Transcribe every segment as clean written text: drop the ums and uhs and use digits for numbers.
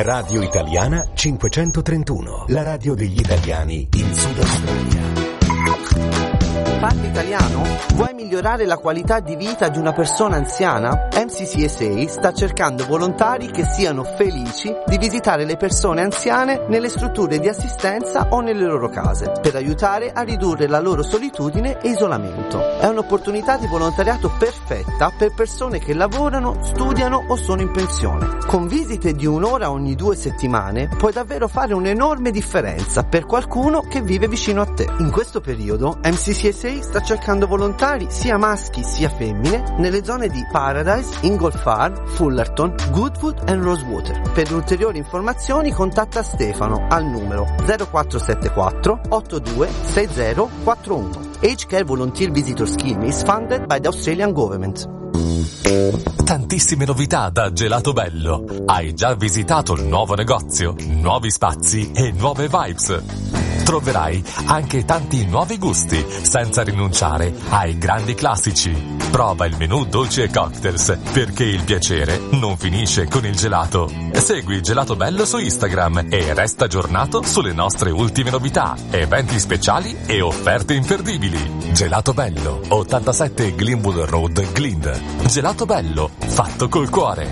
Radio Italiana 531, la radio degli italiani in Sud Australia. Parli italiano? Vuoi migliorare la qualità di vita di una persona anziana? MCCSA sta cercando volontari che siano felici di visitare le persone anziane nelle strutture di assistenza o nelle loro case, per aiutare a ridurre la loro solitudine e isolamento. È un'opportunità di volontariato perfetta per persone che lavorano, studiano o sono in pensione. Con visite di un'ora ogni 2 settimane puoi davvero fare un'enorme differenza per qualcuno che vive vicino a te. In questo periodo MCCSA sta cercando volontari sia maschi sia femmine nelle zone di Paradise, Inglefarb, Fullerton, Goodwood e Rosewater. Per ulteriori informazioni contatta Stefano al numero 0474 82 6041. Aged Care Volunteer Visitor Scheme is funded by the Australian Government. Tantissime novità da Gelato Bello. Hai già visitato il nuovo negozio, nuovi spazi e nuove vibes? Troverai anche tanti nuovi gusti senza rinunciare ai grandi classici. Prova il menù dolci e cocktails, perché il piacere non finisce con il gelato. Segui Gelato Bello su Instagram e resta aggiornato sulle nostre ultime novità, eventi speciali e offerte imperdibili. Gelato Bello, 87 Glenwood Road, Glynde. Gelato Bello, fatto col cuore.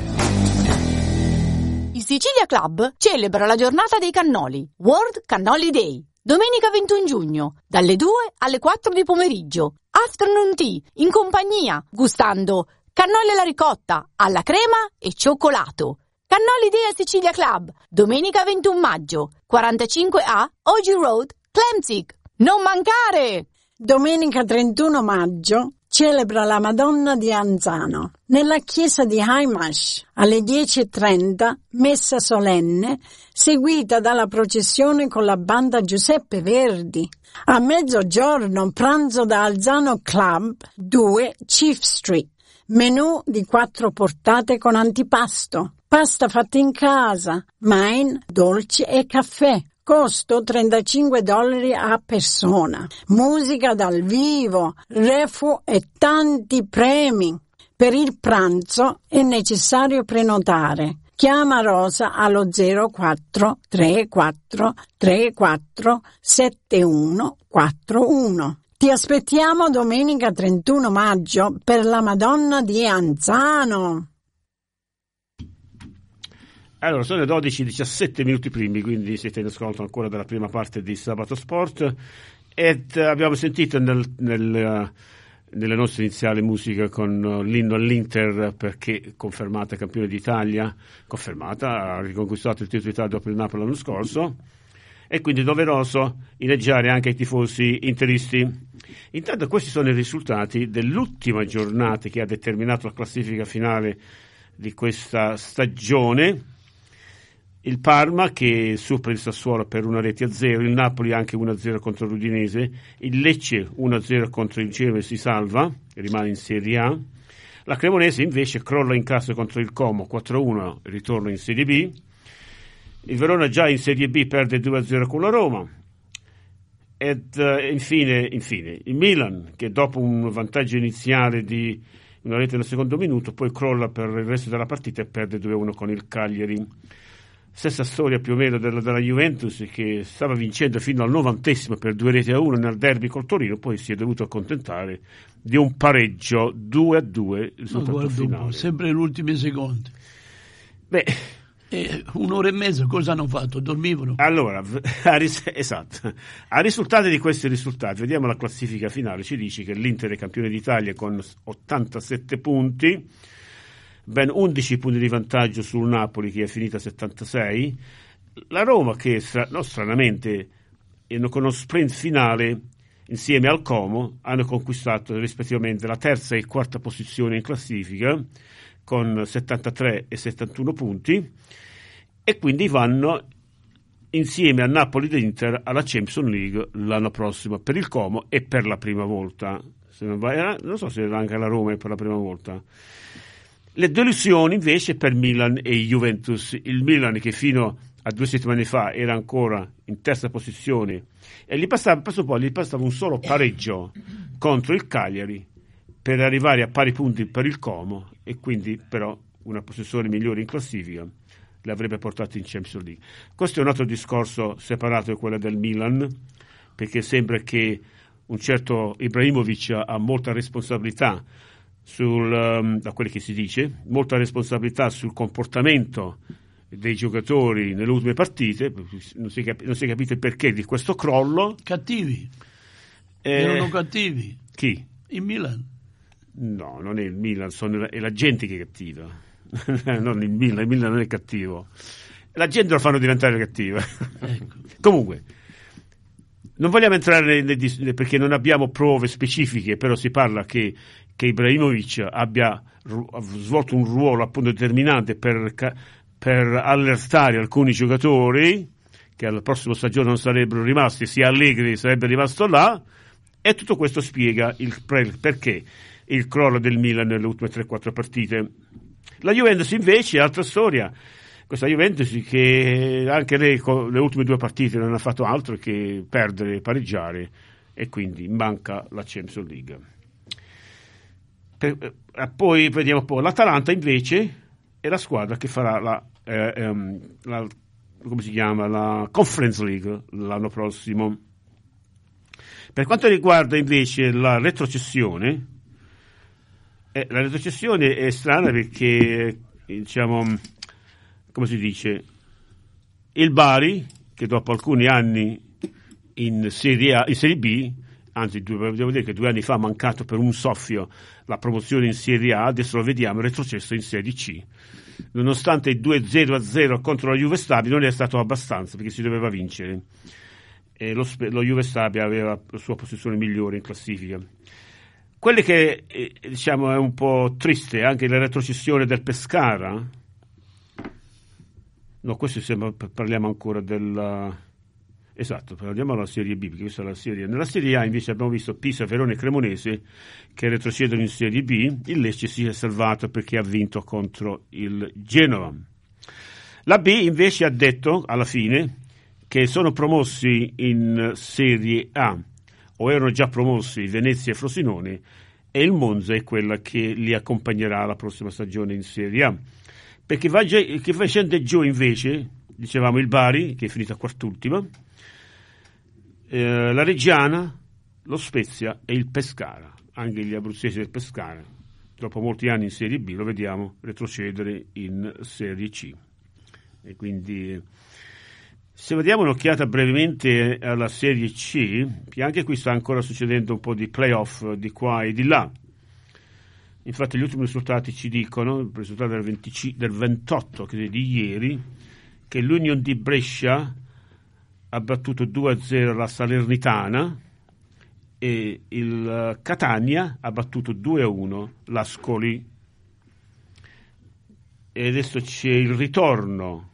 Il Sicilia Club celebra la giornata dei cannoli, World Cannoli Day, domenica 21 giugno, dalle 2 alle 4 di pomeriggio. Afternoon tea, in compagnia, gustando cannoli alla ricotta, alla crema e cioccolato. Cannoli Day a Sicilia Club, domenica 21 maggio, 45A OG Road, Clemzig. Non mancare! Domenica 31 maggio celebra la Madonna di Anzano nella chiesa di Haimash alle 10:30, messa solenne seguita dalla processione con la banda Giuseppe Verdi. A mezzogiorno pranzo da Alzano Club 2 Chief Street, menù di 4 portate con antipasto, pasta fatta in casa, wine, dolci e caffè. Costo $35 a persona. Musica dal vivo, refu e tanti premi. Per il pranzo è necessario prenotare. Chiama Rosa allo 04 34 34 7141. Ti aspettiamo domenica 31 maggio per la Madonna di Anzano. Allora, sono le 12:17 minuti primi, quindi siete in ascolto ancora della prima parte di Sabato Sport ed abbiamo sentito nelle nostre iniziali musiche con l'inno all'Inter, perché confermata campione d'Italia, ha riconquistato il titolo d'Italia dopo il Napoli l'anno scorso, e quindi doveroso inneggiare anche ai tifosi interisti. Intanto questi sono i risultati dell'ultima giornata che ha determinato la classifica finale di questa stagione. Il Parma che supera il Sassuolo per 1-0, il Napoli anche 1-0 contro l'Udinese, il Lecce 1-0 contro il Genoa e si salva, rimane in Serie A. La Cremonese invece crolla in casa contro il Como 4-1, ritorna in Serie B. Il Verona già in Serie B perde 2-0 con la Roma. Ed infine il Milan, che dopo un vantaggio iniziale di una rete nel secondo minuto poi crolla per il resto della partita e perde 2-1 con il Cagliari. Stessa storia più o meno della Juventus, che stava vincendo fino al 90° per 2-1 nel derby col Torino, poi si è dovuto accontentare di un pareggio 2-2 il risultato finale. Sempre gli ultimi secondi. Un'ora e mezza cosa hanno fatto? Dormivano? Allora, esatto. A risultati di questi risultati, vediamo la classifica finale, ci dice che l'Inter è campione d'Italia con 87 punti, ben 11 punti di vantaggio sul Napoli che è finita a 76, la Roma che stranamente con uno sprint finale insieme al Como hanno conquistato rispettivamente la terza e quarta posizione in classifica con 73 e 71 punti, e quindi vanno insieme a Napoli ed Inter alla Champions League l'anno prossimo per il Como e per la prima volta, se non so se anche la Roma è per la prima volta. Le delusioni invece per Milan e Juventus. Il Milan che fino a 2 settimane fa era ancora in terza posizione e gli bastava un solo pareggio contro il Cagliari per arrivare a pari punti per il Como, e quindi però una posizione migliore in classifica. le avrebbe portate in Champions League. Questo è un altro discorso separato da quello del Milan, perché sembra che un certo Ibrahimovic ha molta responsabilità da quello che si dice, molta responsabilità sul comportamento dei giocatori nelle ultime partite. Non si è capito il perché di questo crollo. Cattivi. Erano cattivi. Chi? Il Milan. No, non è il Milan, è la gente che è cattiva. Non il Milan non è cattivo. La gente lo fanno diventare cattiva. Ecco. Comunque, non vogliamo entrare perché non abbiamo prove specifiche, però si parla che Ibrahimovic abbia svolto un ruolo appunto determinante per allertare alcuni giocatori che alla prossima stagione non sarebbero rimasti, sia Allegri sarebbe rimasto là, e tutto questo spiega perché il crollo del Milan nelle ultime 3-4 partite. La Juventus invece è altra storia. Questa Juventus che anche lei con le ultime 2 partite non ha fatto altro che perdere e pareggiare, e quindi manca la Champions League. Poi vediamo l'Atalanta invece è la squadra che farà la Conference League l'anno prossimo. Per quanto riguarda invece la retrocessione è strana perché, diciamo, come si dice, il Bari, che dopo alcuni anni in Serie B, anzi devo dire che 2 anni fa ha mancato per un soffio la promozione in Serie A, adesso lo vediamo retrocesso in Serie C. Nonostante il 2-0 contro la Juve Stabia non è stato abbastanza, perché si doveva vincere, e lo Juve Stabia aveva la sua posizione migliore in classifica. Quelle che diciamo è un po' triste anche la retrocessione del Pescara. No, questo sembra, parliamo ancora esatto, parliamo della Serie B, perché questa è la Serie A. Nella Serie A invece abbiamo visto Pisa, Verona e Cremonese che retrocedono in Serie B. Il Lecce si è salvato perché ha vinto contro il Genova. La B invece ha detto alla fine che sono promossi in Serie A, o erano già promossi Venezia e Frosinone, e il Monza è quella che li accompagnerà la prossima stagione in Serie A. Perché che scende giù invece, dicevamo, il Bari, che è finita quart'ultima, la Reggiana, lo Spezia e il Pescara. Anche gli abruzzesi del Pescara, dopo molti anni in Serie B, lo vediamo retrocedere in Serie C. E quindi, se vediamo un'occhiata brevemente alla Serie C, che anche qui sta ancora succedendo un po' di playoff di qua e di là. Infatti gli ultimi risultati ci dicono, il risultato del 28 di ieri, che l'Union di Brescia ha battuto 2-0 la Salernitana e il Catania ha battuto 2-1 l'Ascoli. E adesso c'è il ritorno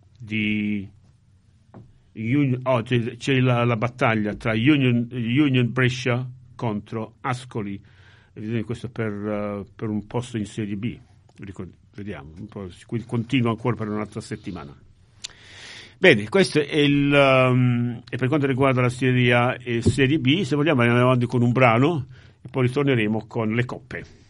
c'è la battaglia tra Union Brescia contro Ascoli. Questo per un posto in Serie B, vediamo un po', quindi continua ancora per un'altra settimana. Bene, questo è e per quanto riguarda la Serie A e Serie B. Se vogliamo andiamo avanti con un brano e poi ritorneremo con le coppe.